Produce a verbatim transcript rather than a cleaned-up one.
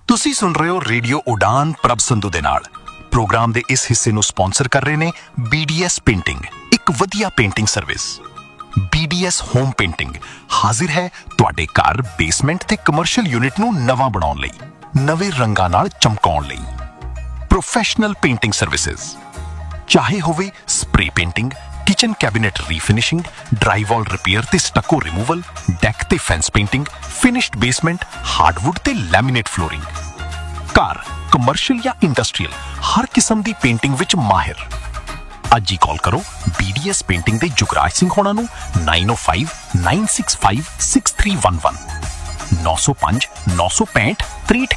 ਤੁਸੀਂ ਸੁਣ ਰਹੇ ਹੋ ਰੇਡੀਓ ਉਡਾਨ ਪ੍ਰਭ ਸੰਧੂ ਦੇ ਨਾਲ। ਪ੍ਰੋਗਰਾਮ ਦੇ ਇਸ ਹਿੱਸੇ ਨੂੰ ਸਪਾਂਸਰ ਕਰ ਰਹੇ ਨੇ ਬੀ ਡੀ ਐਸ ਪੇਂਟਿੰਗ, ਇੱਕ ਵਧੀਆ painting service. B D S home painting ਹਾਜ਼ਰ ਹੈ ਤੁਹਾਡੇ ਘਰ, ਬੇਸਮੈਂਟ ਤੇ ਕਮਰਸ਼ੀਅਲ ਯੂਨਿਟ ਨੂੰ ਨਵਾਂ ਬਣਾਉਣ ਲਈ, ਨਵੇਂ ਰੰਗਾਂ ਨਾਲ ਚਮਕਾਉਣ ਲਈ। ਪ੍ਰੋਫੈਸ਼ਨਲ ਪੇਂਟਿੰਗ ਸਰਵਿਸਿਜ਼, ਚਾਹੇ ਹੋਵੇ spray painting, kitchen cabinet ਰੀਫਿਨਿਸ਼ਿੰਗ, ਡਰਾਈਵਾਲ repair ਤੇ ਸਟੱਕੋ ਰਿਮੂਵਲ, ਡੈਕ ਤੇ fence painting, finished basement, hardwood ਤੇ ਲੈਮੀਨੇਟ ਫਲੋਰਿੰਗ। ਘਰ, ਕਮਰਸ਼ੀਅਲ ਜਾਂ ਇੰਡਸਟਰੀਅਲ, ਹਰ ਕਿਸਮ ਦੀ ਪੇਂਟਿੰਗ ਵਿੱਚ ਮਾਹਿਰ। ਅੱਜ ਹੀ ਕਾਲ ਕਰੋ ਬੀ ਡੀ ਐਸ ਪੇਂਟਿੰਗ ਦੇ ਜੁਗਰਾਜ ਸਿੰਘ ਹੋਣਾ ਨੂੰ ਨਾਈਨ ਓ five nine six five six three one one, ਨੌ ਸੌ ਪੰਜ ਨੌ ਸੌ ਪੈਂਹਠ ਤ੍ਰੇਹਠ।